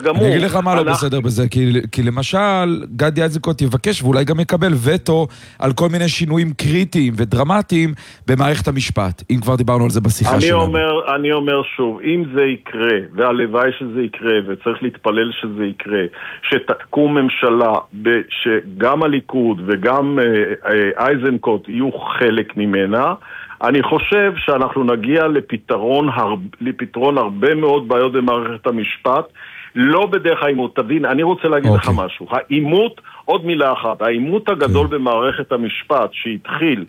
גמור. אני אגיד לך מה לא בסדר בזה, כי למשל, גדי איזנקוט יבקש ואולי גם יקבל וטו על כל מיני שינויים קריטיים ודרמטיים במערכת המשפט, אם כבר דיברנו על זה בשיחה שלנו. אני אומר שוב, אם זה יקרה, והלוואי שזה יקרה, וצריך להתפלל שזה יקרה, שתקום ממשלה שגם הליכוד וגם איזנקוט יהיו חלק ממנה, אני חושב שאנחנו נגיע לפתרון הרבה מאוד בעיות במערכת המשפט, לא בדרך העימות. תבין, אני רוצה להגיד לך משהו. העימות, עוד מילה אחת, העימות הגדול במערכת המשפט שהתחיל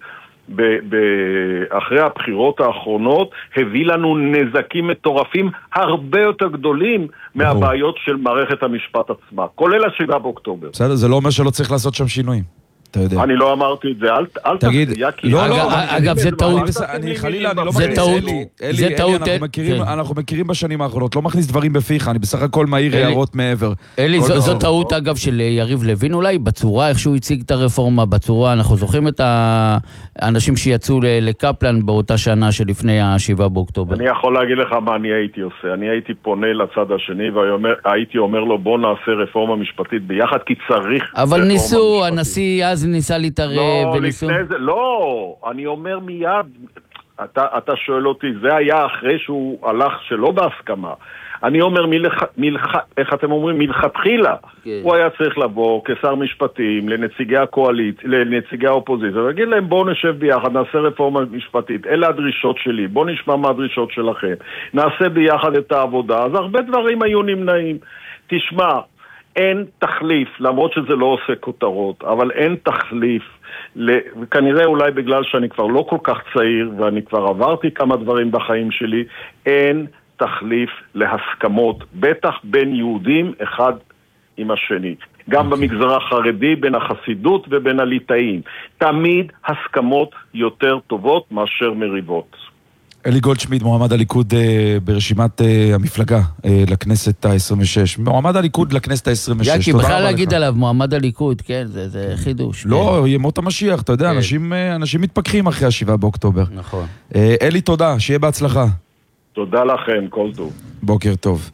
אחרי הבחירות האחרונות, הביא לנו נזקים מטורפים הרבה יותר גדולים מהבעיות של מערכת המשפט עצמה, כולל 7 באוקטובר. בסדר, זה לא אומר שלא צריך לעשות שם שינויים. אני לא אמרתי את זה, אל תגיד, אגב, זה טעות. אני חלילה, אני לא מכניס, אלי, אנחנו מכירים בשנים האחרונות, לא מכניס דברים בפיך, אני בסך הכל מעיר הערות מעבר. אלי, זו טעות אגב של יריב לוין אולי, בצורה איך שהוא הציג את הרפורמה, בצורה, אנחנו זוכרים את האנשים שיצאו לקפלן באותה שנה שלפני 7 באוקטובר. אני יכול להגיד לך מה אני הייתי עושה, אני הייתי פונה לצד השני והייתי אומר לו בוא נעשה רפורמה משפטית ביחד, כי צריך אבל ניסו, הנשיא אז ניסה להתערב וניסו... לא, אני אומר מיד, אתה שואל אותי, זה היה אחרי שהוא הלך שלא בהסכמה. אני אומר, איך אתם אומרים? מלכתחילה. הוא היה צריך לבוא כשר משפטים לנציגי הקואליציה, לנציגי האופוזיציה, ולהגיד להם בואו נשב ביחד, נעשה רפורמה משפטית, אלה הדרישות שלי, בואו נשמע מה הדרישות שלכם, נעשה ביחד את העבודה, אז הרבה דברים היו נמנעים. תשמע, אין תחליף, למרות שזה לא עושה כותרות, אבל אין תחליף, וכנראה אולי בגלל שאני כבר לא כל כך צעיר, ואני כבר עברתי כמה דברים בחיים שלי, אין תחליף להסכמות, בטח בין יהודים אחד עם השני. גם במגזר החרדי, בין החסידות ובין הליטאים. תמיד הסכמות יותר טובות מאשר מריבות. אלי גולדשמיד, מועמד הליכוד ברשימת המפלגה לכנסת ה-26. מועמד הליכוד לכנסת ה-26. יקי, בכלל להגיד עליו, מועמד הליכוד, כן, זה חידוש. לא, ימות המשיח, אתה יודע, אנשים מתפכחים אחרי 7 באוקטובר. נכון. אלי, תודה, שיהיה בהצלחה. תודה לכם, כל טוב. בוקר טוב.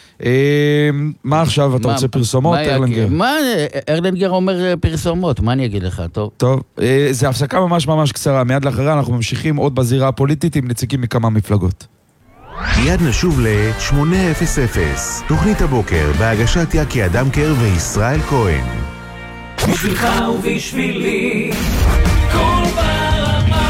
מה עכשיו, אתה רוצה פרסומות, ארלנגר? מה, ארלנגר אומר פרסומות, מה אני אגיד לך, טוב? טוב, זה הפסקה ממש קצרה, מיד לאחריה אנחנו ממשיכים עוד בזירה הפוליטית עם נציגים מכמה מפלגות. מיד נשוב ל-800, תוכנית הבוקר בהגשת יקי אדמקר וישראל כהן. בשבילך ובשבילי, כל ברמה.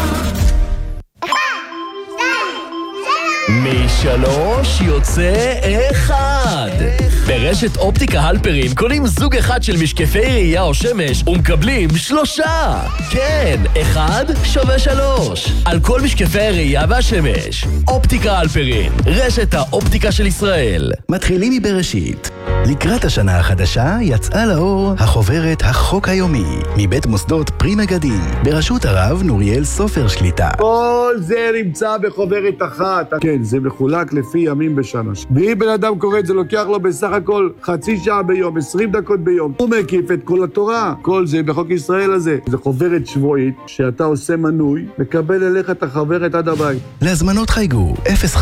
3 יוצא 1. ברשת אופטיקה הלפרין קונים זוג אחד של משקפי ראייה או שמש ומקבלים 3. כן, 1 שווה 3 על כל משקפי הראייה והשמש. אופטיקה הלפרין, רשת האופטיקה של ישראל. מתחילים מבראשית. לקראת השנה החדשה יצאה לאור החוברת החוק היומי מבית מוסדות פרי מגדים בראשות הרב נוריאל סופר שליטה. כל זה נמצא בחוברת אחת. כן, זה מחולק לפי ימים בשנה. ואם בן אדם קורא את זה, לוקח לו בסך הכל חצי שעה ביום, 20 דקות ביום. הוא מקיף את כל התורה. כל זה בחוק ישראל הזה. זה חוברת שבועית שאתה עושה מנוי, מקבל אליך את החוברת עד הבית. להזמנות חייגו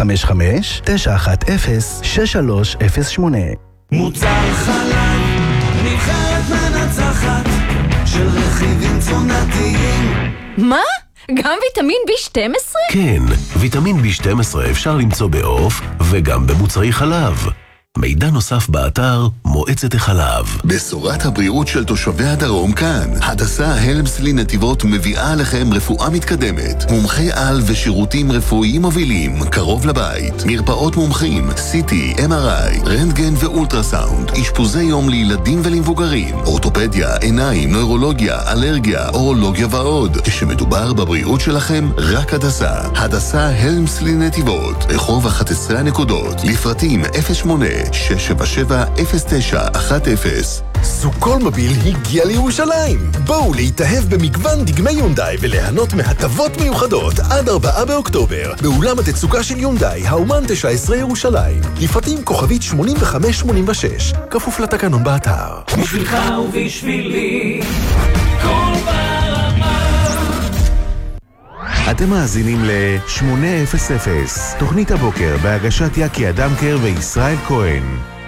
055-910-6308. מוצר חלב, נבחרת מנצחת של רכיבים תזונתיים. מה? גם ויטמין B12? כן, ויטמין B12 אפשר למצוא בעוף וגם במוצרי חלב. מידע נוסף באתר מועצת החלב. בשורת הבריאות של תושבי הדרום כאן. הדסה הלמסלי נתיבות מביאה לכם רפואה מתקדמת. מומחי על ושירותים רפואיים מובילים קרוב לבית. מרפאות מומחים, CT, MRI, רנטגן ואולטרסאונד. אשפוזי יום לילדים ולמבוגרים. אורתופדיה, עיניים, נוירולוגיה, אלרגיה, אורולוגיה ועוד. כשמדובר בבריאות שלכם, רק הדסה. הדסה הלמסלי נתיבות. רחוב 11 הנקודות. לפרטים 08-677-0910. סוכול מוביל הגיע לירושלים. בואו להתאהב במגוון דגמי יונדאי וליהנות מהטבות מיוחדות עד 4 באוקטובר באולם התצוגה של יונדאי, האומן 19 ירושלים. לפרטים כוכבית 8586, כפוף לתקנון באתר. בשבילך ובשבילי, כל ברמה. אתם מאזינים ל-800, תוכנית הבוקר בהגשת יקי אדמקר וישראל כהן.